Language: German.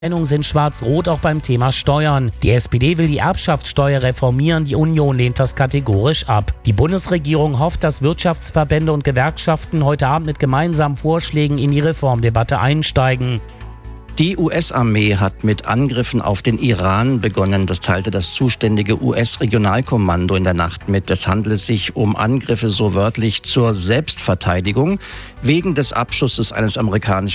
Meinungen sind schwarz-rot auch beim Thema Steuern. Die SPD will die Erbschaftssteuer reformieren, die Union lehnt das kategorisch ab. Die Bundesregierung hofft, dass Wirtschaftsverbände und Gewerkschaften heute Abend mit gemeinsamen Vorschlägen in die Reformdebatte einsteigen. Die US-Armee hat mit Angriffen auf den Iran begonnen. Das teilte das zuständige US-Regionalkommando in der Nacht mit. Es handele sich um Angriffe so wörtlich zur Selbstverteidigung wegen des Abschusses eines amerikanischen